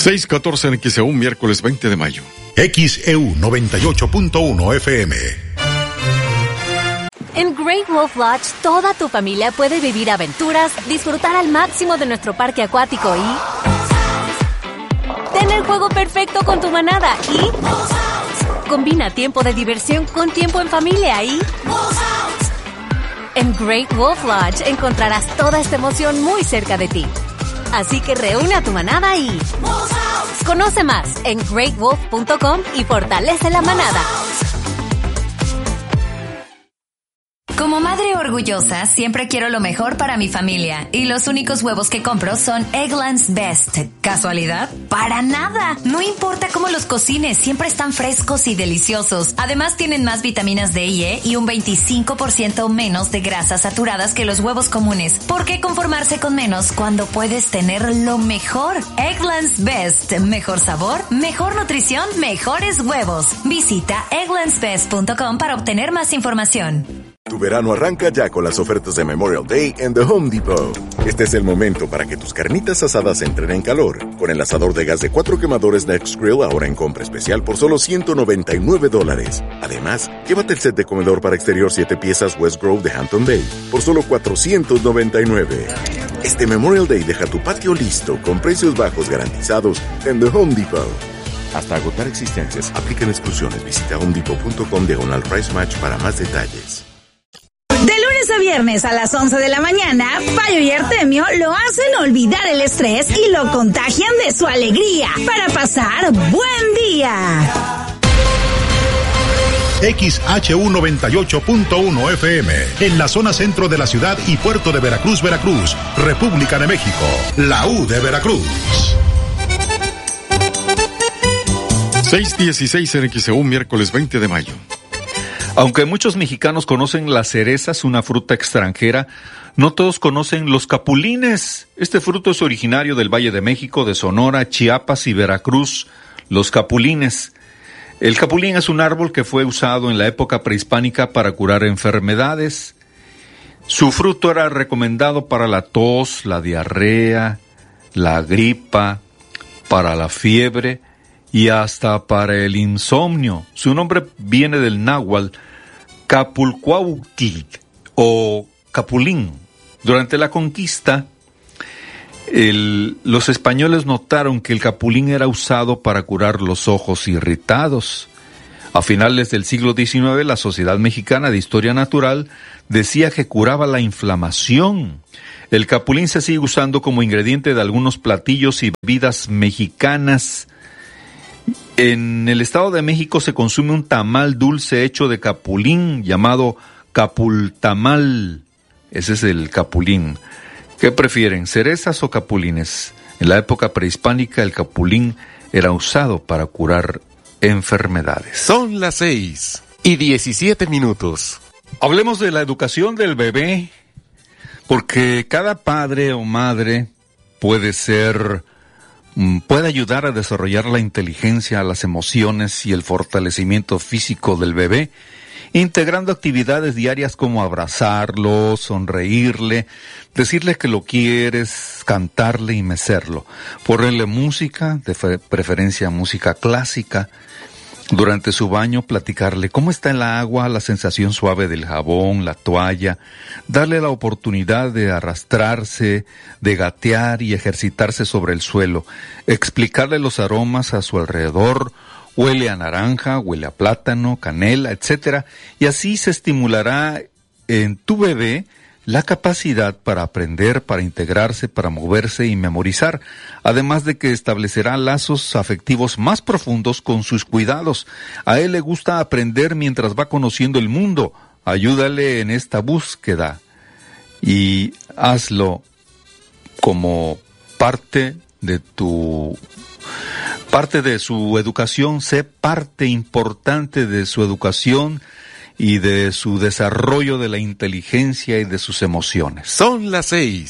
6:14 en XEU, miércoles 20 de mayo. XEU 98.1 FM. En Great Wolf Lodge, toda tu familia puede vivir aventuras, disfrutar al máximo de nuestro parque acuático y tener el juego perfecto con tu manada y combina tiempo de diversión con tiempo en familia y en Great Wolf Lodge encontrarás toda esta emoción muy cerca de ti. Así que reúne a tu manada y conoce más en greatwolf.com y fortalece la manada. Como madre orgullosa, siempre quiero lo mejor para mi familia. Y los únicos huevos que compro son Eggland's Best. ¿Casualidad? ¡Para nada! No importa cómo los cocines, siempre están frescos y deliciosos. Además, tienen más vitaminas D y E y un 25% menos de grasas saturadas que los huevos comunes. ¿Por qué conformarse con menos cuando puedes tener lo mejor? Eggland's Best. Mejor sabor, mejor nutrición, mejores huevos. Visita egglandsbest.com para obtener más información. Tu verano arranca ya con las ofertas de Memorial Day en The Home Depot. Este es el momento para que tus carnitas asadas entren en calor. Con el asador de gas de 4 quemadores Next Grill ahora en compra especial por solo $199. Además, llévate el set de comedor para exterior 7 piezas West Grove de Hampton Bay por solo $499. Este Memorial Day deja tu patio listo con precios bajos garantizados en The Home Depot. Hasta agotar existencias, aplican exclusiones. Visita homedepot.com/price match para más detalles. De lunes a viernes a las 11 de la mañana, Payo y Artemio lo hacen olvidar el estrés y lo contagian de su alegría para pasar buen día. XHU 98.1 FM, en la zona centro de la ciudad y puerto de Veracruz, Veracruz, República de México, la U de Veracruz. 6:16 en XEU, miércoles 20 de mayo. Aunque muchos mexicanos conocen las cerezas, una fruta extranjera, no todos conocen los capulines. Este fruto es originario del Valle de México, de Sonora, Chiapas y Veracruz. Los capulines. El capulín es un árbol que fue usado en la época prehispánica para curar enfermedades. Su fruto era recomendado para la tos, la diarrea, la gripa, para la fiebre y hasta para el insomnio. Su nombre viene del náhuatl Capulcuauhtli o capulín. Durante la conquista, los españoles notaron que el capulín era usado para curar los ojos irritados. A finales del siglo XIX, la Sociedad Mexicana de Historia Natural decía que curaba la inflamación. El capulín se sigue usando como ingrediente de algunos platillos y bebidas mexicanas. En el Estado de México se consume un tamal dulce hecho de capulín llamado capultamal. Ese es el capulín. ¿Qué prefieren, cerezas o capulines? En la época prehispánica el capulín era usado para curar enfermedades. Son las 6:17. Hablemos de la educación del bebé, porque cada padre o madre puede ayudar a desarrollar la inteligencia, las emociones y el fortalecimiento físico del bebé, integrando actividades diarias como abrazarlo, sonreírle, decirle que lo quieres, cantarle y mecerlo, ponerle música, de preferencia música clásica. Durante su baño, platicarle cómo está el agua, la sensación suave del jabón, la toalla, darle la oportunidad de arrastrarse, de gatear y ejercitarse sobre el suelo, explicarle los aromas a su alrededor, huele a naranja, huele a plátano, canela, etc. Y así se estimulará en tu bebé la capacidad para aprender, para integrarse, para moverse y memorizar, además de que establecerá lazos afectivos más profundos con sus cuidados. A él le gusta aprender mientras va conociendo el mundo. Ayúdale en esta búsqueda y hazlo como parte de su educación. Sé parte importante de su educación y de su desarrollo de la inteligencia y de sus emociones. Son las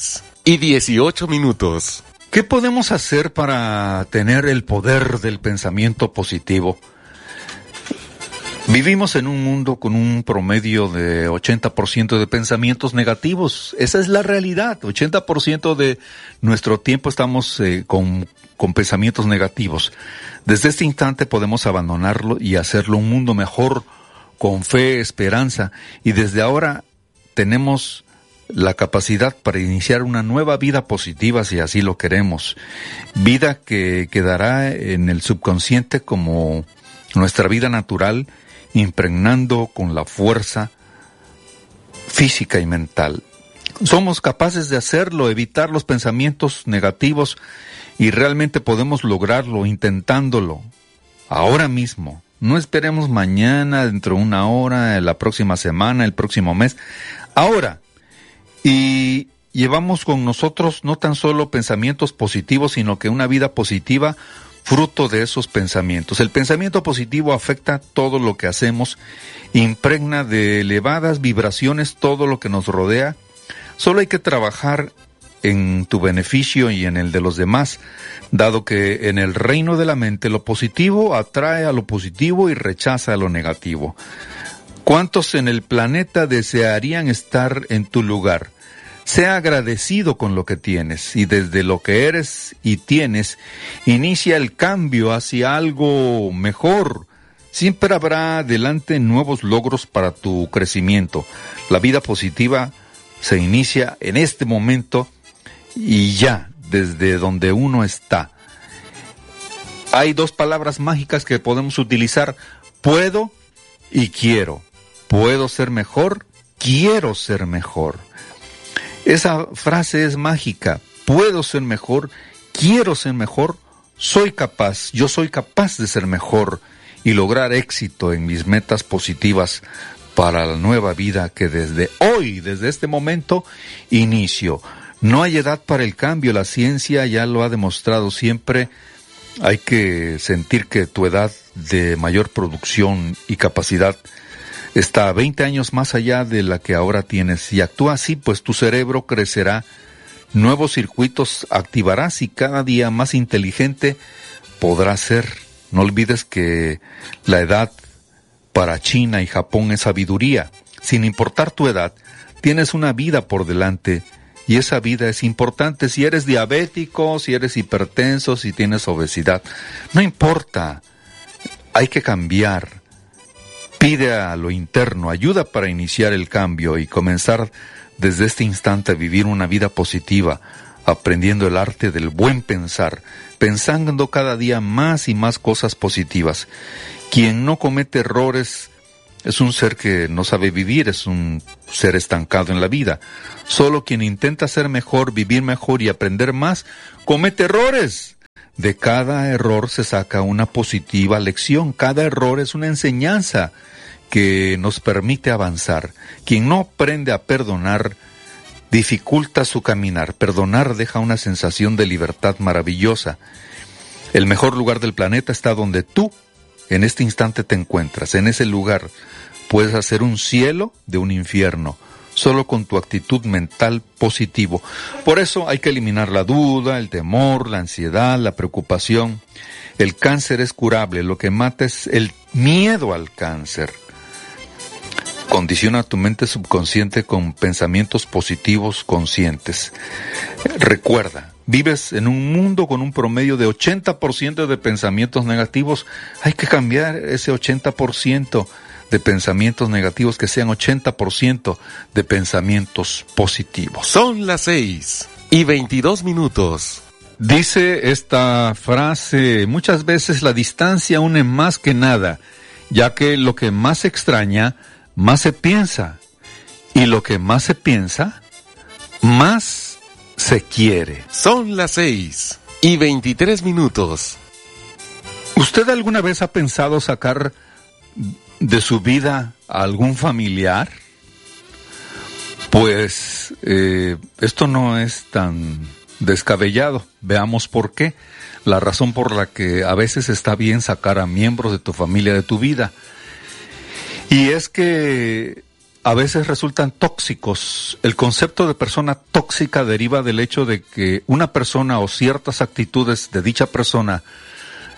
6:18. ¿Qué podemos hacer para tener el poder del pensamiento positivo? Vivimos en un mundo con un promedio de 80% de pensamientos negativos. Esa es la realidad. 80% de nuestro tiempo estamos con pensamientos negativos. Desde este instante podemos abandonarlo y hacerlo un mundo mejor, con fe, esperanza. Y desde ahora tenemos la capacidad para iniciar una nueva vida positiva si así lo queremos. Vida que quedará en el subconsciente como nuestra vida natural, impregnando con la fuerza física y mental. Somos capaces de hacerlo, evitar los pensamientos negativos, y realmente podemos lograrlo intentándolo ahora mismo. No esperemos mañana, dentro de una hora, la próxima semana, el próximo mes. Ahora. Y llevamos con nosotros no tan solo pensamientos positivos, sino que una vida positiva fruto de esos pensamientos. El pensamiento positivo afecta todo lo que hacemos, impregna de elevadas vibraciones todo lo que nos rodea. Solo hay que trabajar en tu beneficio y en el de los demás, dado que en el reino de la mente lo positivo atrae a lo positivo y rechaza a lo negativo. ¿Cuántos en el planeta desearían estar en tu lugar? Sea agradecido con lo que tienes, y desde lo que eres y tienes, inicia el cambio hacia algo mejor. Siempre habrá delante nuevos logros para tu crecimiento. La vida positiva se inicia en este momento y ya, desde donde uno está. Hay dos palabras mágicas que podemos utilizar: puedo y quiero. Puedo ser mejor, quiero ser mejor. Esa frase es mágica. Puedo ser mejor, quiero ser mejor, yo soy capaz de ser mejor y lograr éxito en mis metas positivas para la nueva vida que desde hoy, desde este momento, inicio. No hay edad para el cambio, la ciencia ya lo ha demostrado siempre. Hay que sentir que tu edad de mayor producción y capacidad está 20 años más allá de la que ahora tienes. Si actúa así, pues tu cerebro crecerá, nuevos circuitos activarás y cada día más inteligente podrás ser. No olvides que la edad para China y Japón es sabiduría. Sin importar tu edad, tienes una vida por delante y esa vida es importante. Si eres diabético, si eres hipertenso, si tienes obesidad, no importa, hay que cambiar. Pide a lo interno ayuda para iniciar el cambio y comenzar desde este instante a vivir una vida positiva, aprendiendo el arte del buen pensar, pensando cada día más y más cosas positivas. Quien no comete errores es un ser que no sabe vivir, es un ser estancado en la vida. Solo quien intenta ser mejor, vivir mejor y aprender más, comete errores. De cada error se saca una positiva lección. Cada error es una enseñanza que nos permite avanzar. Quien no aprende a perdonar, dificulta su caminar. Perdonar deja una sensación de libertad maravillosa. El mejor lugar del planeta está donde tú, en este instante, te encuentras. En ese lugar puedes hacer un cielo de un infierno, solo con tu actitud mental positivo. Por eso hay que eliminar la duda, el temor, la ansiedad, la preocupación. El cáncer es curable, lo que mata es el miedo al cáncer. Condiciona tu mente subconsciente con pensamientos positivos conscientes. Recuerda, vives en un mundo con un promedio de 80% de pensamientos negativos. Hay que cambiar ese 80% de pensamientos negativos, que sean 80% de pensamientos positivos. Son las 6:22. Dice esta frase: muchas veces la distancia une más que nada, ya que lo que más se extraña, más se piensa, y lo que más se piensa, más se quiere. Son las 6:23. ¿Usted alguna vez ha pensado sacar de su vida a algún familiar? Pues esto no es tan descabellado. Veamos por qué. La razón por la que a veces está bien sacar a miembros de tu familia de tu vida. Y es que a veces resultan tóxicos. El concepto de persona tóxica deriva del hecho de que una persona o ciertas actitudes de dicha persona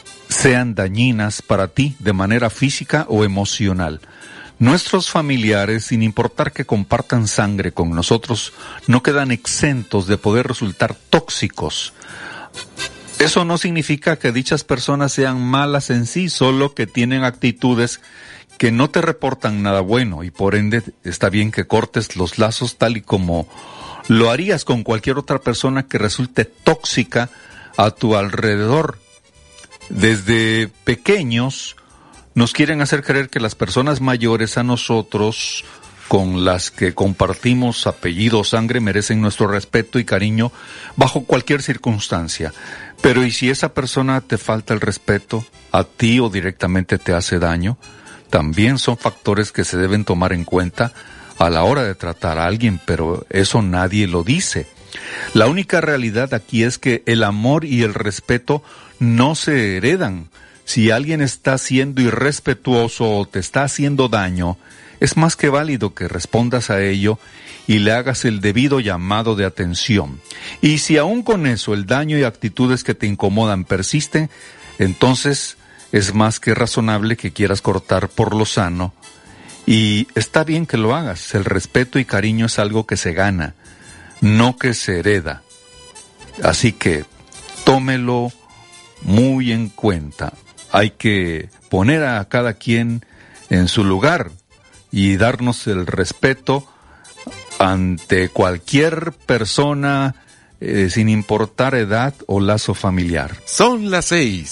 sean dañinas para ti de manera física o emocional. Nuestros familiares, sin importar que compartan sangre con nosotros, no quedan exentos de poder resultar tóxicos. Eso no significa que dichas personas sean malas en sí, solo que tienen actitudes que no te reportan nada bueno y por ende está bien que cortes los lazos tal y como lo harías con cualquier otra persona que resulte tóxica a tu alrededor. Desde pequeños nos quieren hacer creer que las personas mayores a nosotros, con las que compartimos apellido o sangre, merecen nuestro respeto y cariño bajo cualquier circunstancia. Pero ¿y si esa persona te falta el respeto a ti o directamente te hace daño? También son factores que se deben tomar en cuenta a la hora de tratar a alguien, pero eso nadie lo dice. La única realidad aquí es que el amor y el respeto no se heredan. Si alguien está siendo irrespetuoso o te está haciendo daño, es más que válido que respondas a ello y le hagas el debido llamado de atención. Y si aún con eso el daño y actitudes que te incomodan persisten, entonces es más que razonable que quieras cortar por lo sano. Y está bien que lo hagas. El respeto y cariño es algo que se gana, no que se hereda. Así que tómelo muy en cuenta. Hay que poner a cada quien en su lugar y darnos el respeto ante cualquier persona, sin importar edad o lazo familiar. Son las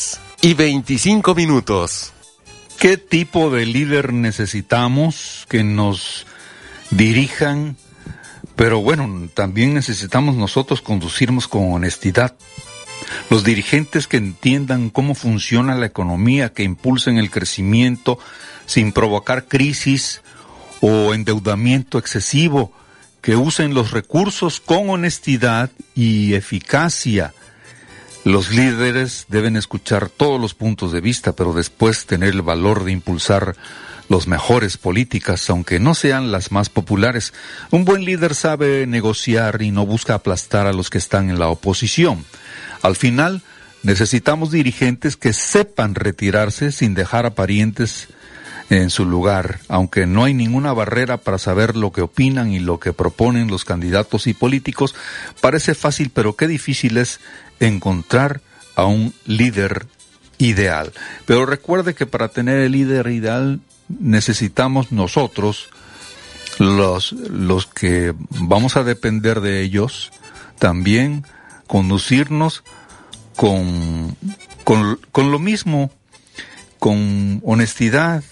6:25. ¿Qué tipo de líder necesitamos que nos dirijan? Pero bueno, también necesitamos nosotros conducirnos con honestidad. Los dirigentes que entiendan cómo funciona la economía, que impulsen el crecimiento sin provocar crisis o endeudamiento excesivo, que usen los recursos con honestidad y eficacia. Los líderes deben escuchar todos los puntos de vista, pero después tener el valor de impulsar las mejores políticas, aunque no sean las más populares. Un buen líder sabe negociar y no busca aplastar a los que están en la oposición. Al final, necesitamos dirigentes que sepan retirarse sin dejar a parientes en su lugar, aunque no hay ninguna barrera para saber lo que opinan y lo que proponen los candidatos y políticos. Parece fácil, pero qué difícil es encontrar a un líder ideal. Pero recuerde que para tener el líder ideal necesitamos nosotros, los que vamos a depender de ellos, también conducirnos con lo mismo, con honestidad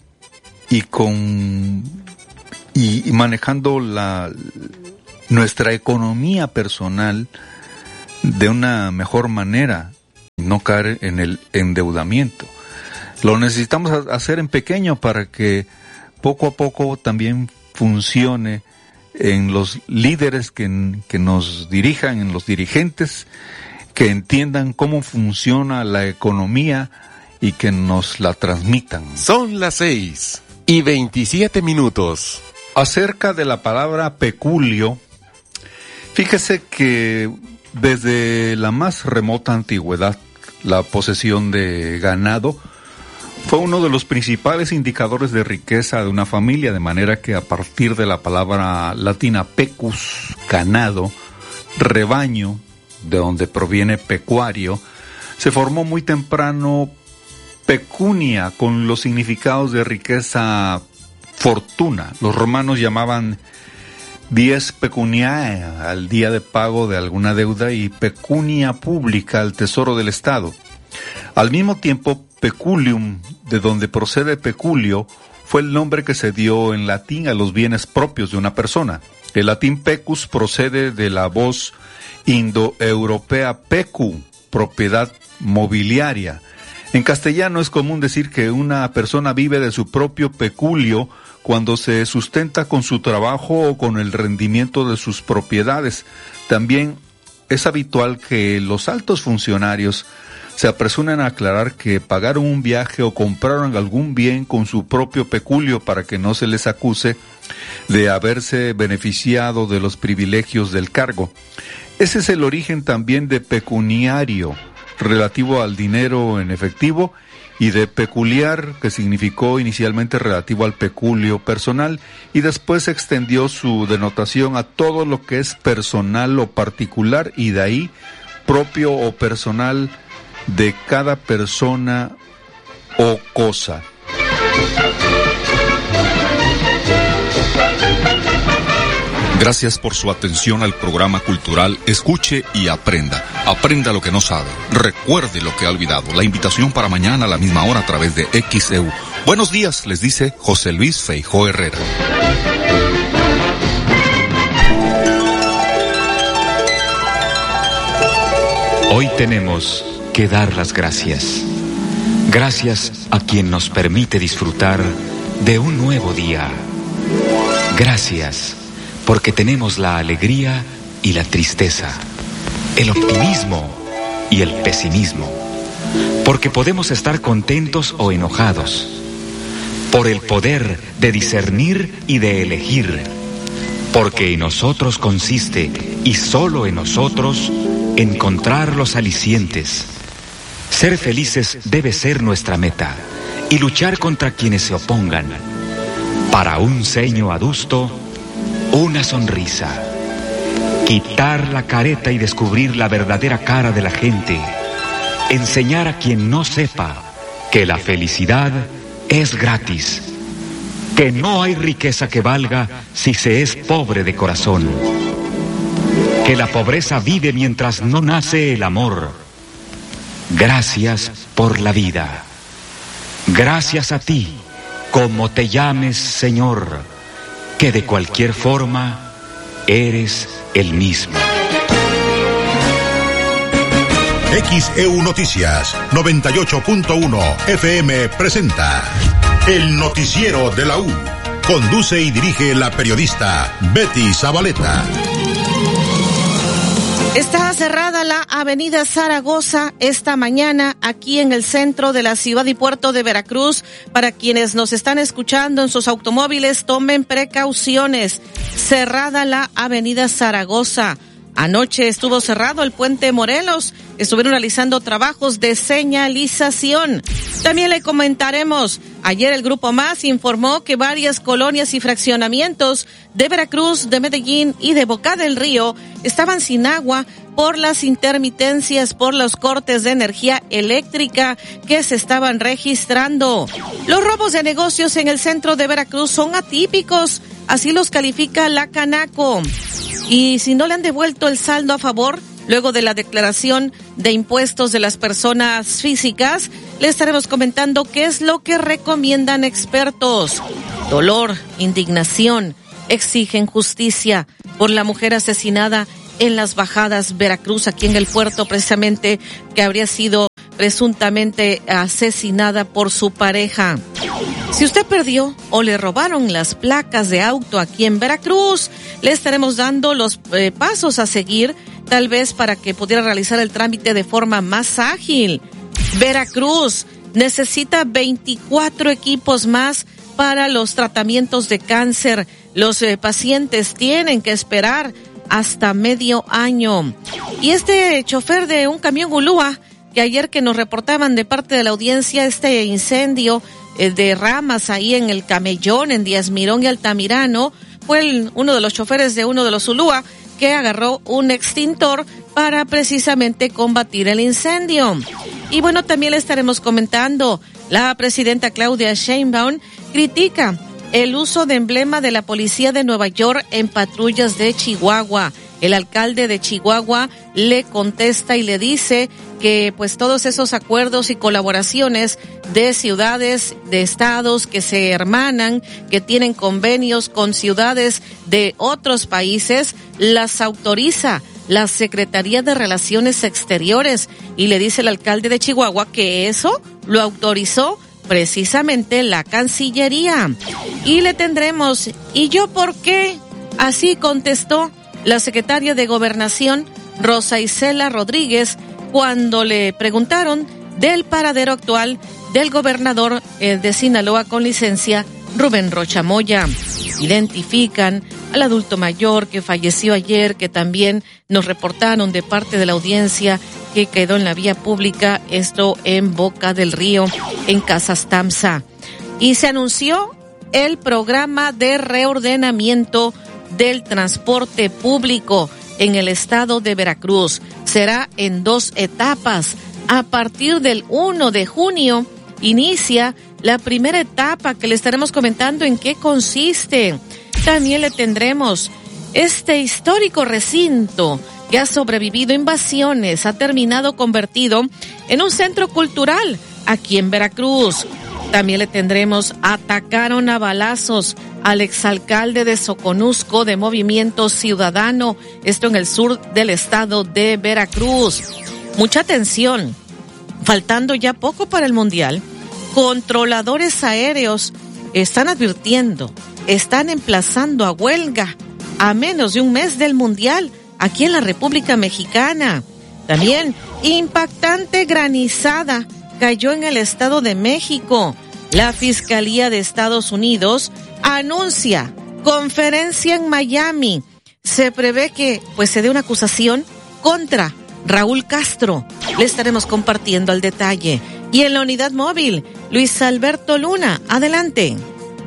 y manejando nuestra economía personal de una mejor manera, no caer en el endeudamiento. Lo necesitamos hacer en pequeño para que poco a poco también funcione en los líderes que nos dirijan, en los dirigentes que entiendan cómo funciona la economía y que nos la transmitan. Son las 6:27. Acerca de la palabra peculio, fíjese que desde la más remota antigüedad, la posesión de ganado fue uno de los principales indicadores de riqueza de una familia, de manera que a partir de la palabra latina pecus, ganado, rebaño, de donde proviene pecuario, se formó muy temprano pecunia, con los significados de riqueza, fortuna. Los romanos llamaban dies pecuniae al día de pago de alguna deuda y pecunia pública al tesoro del Estado. Al mismo tiempo, peculium, de donde procede peculio, fue el nombre que se dio en latín a los bienes propios de una persona. El latín pecus procede de la voz indoeuropea pecu, propiedad mobiliaria. En castellano es común decir que una persona vive de su propio peculio cuando se sustenta con su trabajo o con el rendimiento de sus propiedades. También es habitual que los altos funcionarios se apresuren a aclarar que pagaron un viaje o compraron algún bien con su propio peculio para que no se les acuse de haberse beneficiado de los privilegios del cargo. Ese es el origen también de pecuniario, relativo al dinero en efectivo, y de peculiar, que significó inicialmente relativo al peculio personal, y después se extendió su denotación a todo lo que es personal o particular, y de ahí propio o personal de cada persona o cosa. Gracias por su atención al programa cultural Escuche y Aprenda. Aprenda lo que no sabe. Recuerde lo que ha olvidado. La invitación para mañana a la misma hora a través de XEU. Buenos días, les dice José Luis Feijó Herrera. Hoy tenemos que dar las gracias. Gracias a quien nos permite disfrutar de un nuevo día. Gracias porque tenemos la alegría y la tristeza, el optimismo y el pesimismo, porque podemos estar contentos o enojados, por el poder de discernir y de elegir, porque en nosotros consiste, y solo en nosotros, encontrar los alicientes. Ser felices debe ser nuestra meta, y luchar contra quienes se opongan. Para un ceño adusto, una sonrisa. Quitar la careta y descubrir la verdadera cara de la gente. Enseñar a quien no sepa que la felicidad es gratis. Que no hay riqueza que valga si se es pobre de corazón. Que la pobreza vive mientras no nace el amor. Gracias por la vida. Gracias a ti, como te llames, Señor, que de cualquier forma eres el mismo. XEU Noticias 98.1 FM presenta El Noticiero de la U. Conduce y dirige la periodista Betty Zabaleta. Está cerrada la avenida Zaragoza esta mañana aquí en el centro de la ciudad y puerto de Veracruz. Para quienes nos están escuchando en sus automóviles, tomen precauciones. Cerrada la avenida Zaragoza. Anoche estuvo cerrado el puente Morelos. Estuvieron realizando trabajos de señalización. También le comentaremos, ayer el Grupo Más informó que varias colonias y fraccionamientos de Veracruz, de Medellín y de Boca del Río estaban sin agua por las intermitencias, por los cortes de energía eléctrica que se estaban registrando. Los robos de negocios en el centro de Veracruz son atípicos, así los califica la Canaco. Y si no le han devuelto el saldo a favor, luego de la declaración de impuestos de las personas físicas, le estaremos comentando qué es lo que recomiendan expertos. Dolor, indignación, exigen justicia por la mujer asesinada en Las Bajadas, Veracruz, aquí en el puerto, precisamente, que habría sido presuntamente asesinada por su pareja. Si usted perdió o le robaron las placas de auto aquí en Veracruz, le estaremos dando los pasos a seguir, tal vez para que pudiera realizar el trámite de forma más ágil. Veracruz necesita 24 equipos más para los tratamientos de cáncer. Los pacientes tienen que esperar hasta medio año. Y este chofer de un camión Ulúa, que ayer que nos reportaban de parte de la audiencia este incendio de ramas ahí en el Camellón, en Díaz Mirón y Altamirano, fue uno de los choferes de uno de los Ulúa que agarró un extintor para precisamente combatir el incendio. Y bueno, también le estaremos comentando, la presidenta Claudia Sheinbaum critica el uso de emblema de la policía de Nueva York en patrullas de Chihuahua. El alcalde de Chihuahua le contesta y le dice que pues todos esos acuerdos y colaboraciones de ciudades, de estados que se hermanan, que tienen convenios con ciudades de otros países, las autoriza la Secretaría de Relaciones Exteriores. Y le dice el alcalde de Chihuahua que eso lo autorizó precisamente la Cancillería. Y le tendremos, ¿y yo por qué? Así contestó la secretaria de Gobernación, Rosa Isela Rodríguez, cuando le preguntaron del paradero actual del gobernador de Sinaloa con licencia, Rubén Rocha Moya. Identifican al adulto mayor que falleció ayer, que también nos reportaron de parte de la audiencia que quedó en la vía pública, esto en Boca del Río, en Casas Tamsa. Y se anunció el programa de reordenamiento del transporte público en el estado de Veracruz. Será en 2 etapas. A partir del 1 de junio inicia la primera etapa que le estaremos comentando en qué consiste. También le tendremos este histórico recinto que ha sobrevivido invasiones, ha terminado convertido en un centro cultural aquí en Veracruz. También le tendremos, atacaron a balazos al exalcalde de Soconusco de Movimiento Ciudadano, esto en el sur del estado de Veracruz. Mucha atención, faltando ya poco para el Mundial, controladores aéreos están advirtiendo, están emplazando a huelga a menos de un mes del Mundial aquí en la República Mexicana. También impactante granizada cayó en el Estado de México. La Fiscalía de Estados Unidos anuncia conferencia en Miami. Se prevé que se dé una acusación contra Raúl Castro. Le estaremos compartiendo el detalle. Y en la unidad móvil, Luis Alberto Luna, adelante.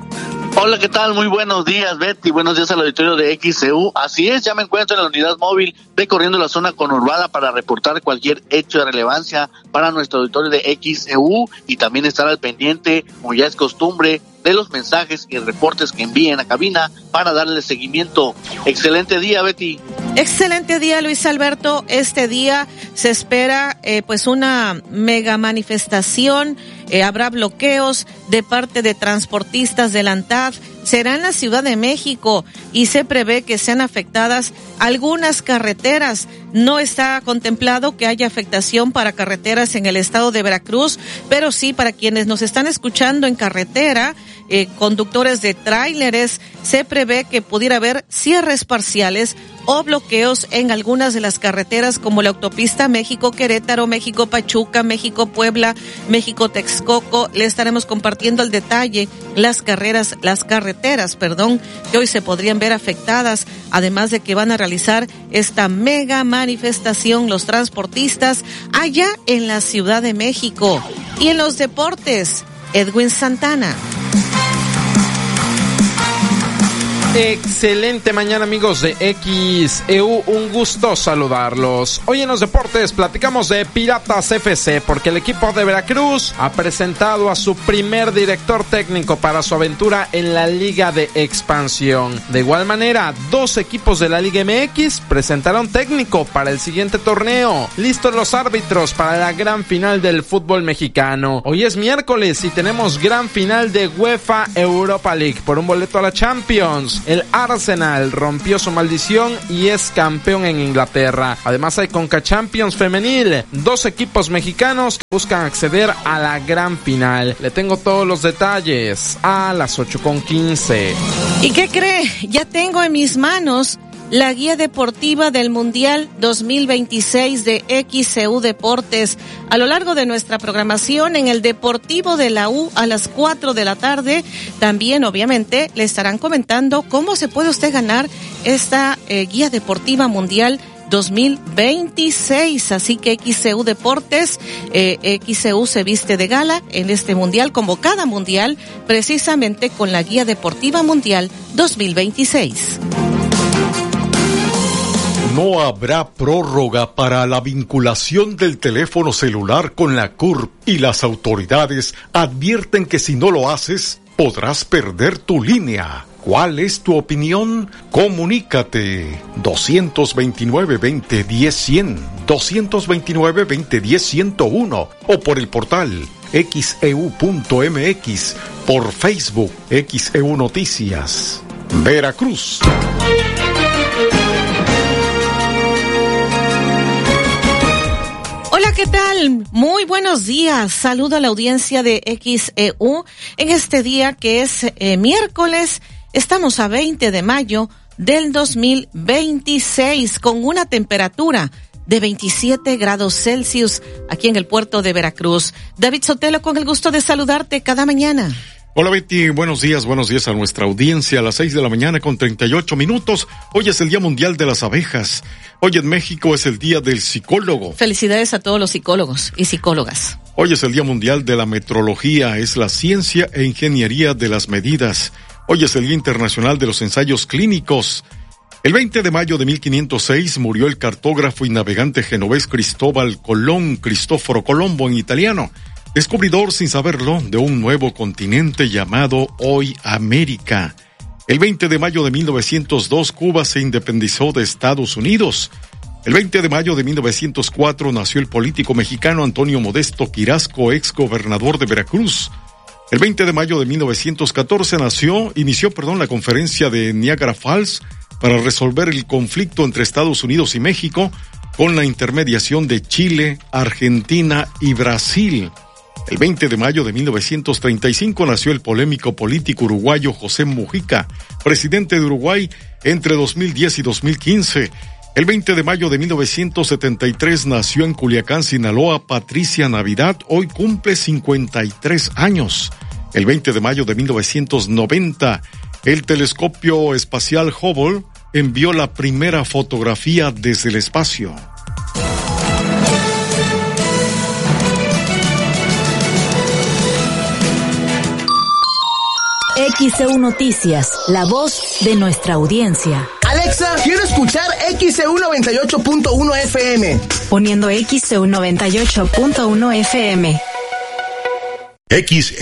Hola, ¿qué tal? Muy buenos días, Betty. Buenos días al auditorio de XCU. Así es, ya me encuentro en la unidad móvil recorriendo la zona conurbada para reportar cualquier hecho de relevancia para nuestro auditorio de XCU y también estar al pendiente, como ya es costumbre, de los mensajes y reportes que envíen a cabina para darle seguimiento. Excelente día, Betty. Excelente día, Luis Alberto. Este día se espera una mega manifestación. Habrá bloqueos de parte de transportistas de la ANTAD. Será en la Ciudad de México y se prevé que sean afectadas algunas carreteras. No está contemplado que haya afectación para carreteras en el estado de Veracruz, pero sí para quienes nos están escuchando en carretera, conductores de tráileres, se prevé que pudiera haber cierres parciales o bloqueos en algunas de las carreteras como la autopista México-Querétaro, México-Pachuca, México-Puebla, México-Texcoco. Le estaremos compartiendo el detalle, las carreteras, que hoy se podrían ver afectadas, además de que van a realizar esta mega manifestación los transportistas allá en la Ciudad de México. Y en los deportes, Edwin Santana. Excelente mañana, amigos de XEU, un gusto saludarlos. Hoy en los deportes platicamos de Piratas FC porque el equipo de Veracruz ha presentado a su primer director técnico para su aventura en la Liga de Expansión. De igual manera, 2 equipos de la Liga MX presentaron técnico para el siguiente torneo. Listos los árbitros para la gran final del fútbol mexicano. Hoy es miércoles y tenemos gran final de UEFA Europa League por un boleto a la Champions. El Arsenal rompió su maldición y es campeón en Inglaterra. Además hay Conca Champions femenil, 2 equipos mexicanos que buscan acceder a la gran final. Le tengo todos los detalles a las 8:15. ¿Y qué cree? Ya tengo en mis manos la guía deportiva del Mundial 2026 de XCU Deportes. A lo largo de nuestra programación en el Deportivo de la U a las 4 de la tarde, también obviamente le estarán comentando cómo se puede usted ganar esta guía deportiva mundial 2026, así que XCU Deportes, XCU se viste de gala en este mundial, como cada mundial, precisamente con la guía deportiva mundial 2026. No habrá prórroga para la vinculación del teléfono celular con la CURP y las autoridades advierten que si no lo haces, podrás perder tu línea. ¿Cuál es tu opinión? Comunícate 229-2010-100, 229-2010-101 o por el portal xeu.mx, por Facebook XEU Noticias. Veracruz. Hola, ¿qué tal? Muy buenos días. Saludo a la audiencia de XEU en este día que es miércoles. Estamos a 20 de mayo del 2026 con una temperatura de 27 grados Celsius aquí en el puerto de Veracruz. David Sotelo, con el gusto de saludarte cada mañana. Hola Betty, buenos días a nuestra audiencia. A las 6 de la mañana con 38 minutos. Hoy es el Día Mundial de las Abejas. Hoy en México es el Día del Psicólogo. Felicidades a todos los psicólogos y psicólogas. Hoy es el Día Mundial de la Metrología, es la ciencia e ingeniería de las medidas. Hoy es el Día Internacional de los Ensayos Clínicos. El 20 de mayo de 1506 murió el cartógrafo y navegante genovés Cristóbal Colón, Cristoforo Colombo en italiano. Descubridor, sin saberlo, de un nuevo continente llamado hoy América. El 20 de mayo de 1902, Cuba se independizó de Estados Unidos. El 20 de mayo de 1904 nació el político mexicano Antonio Modesto Quirasco, ex gobernador de Veracruz. El 20 de mayo de 1914 inició la conferencia de Niagara Falls para resolver el conflicto entre Estados Unidos y México con la intermediación de Chile, Argentina y Brasil. El 20 de mayo de 1935 nació el polémico político uruguayo José Mujica, presidente de Uruguay entre 2010 y 2015. El 20 de mayo de 1973 nació en Culiacán, Sinaloa, Patricia Navidad, hoy cumple 53 años. El 20 de mayo de 1990, el telescopio espacial Hubble envió la primera fotografía desde el espacio. XEU Noticias, la voz de nuestra audiencia. Alexa, quiero escuchar XEU 98.1 FM. Poniendo XEU 98.1 FM.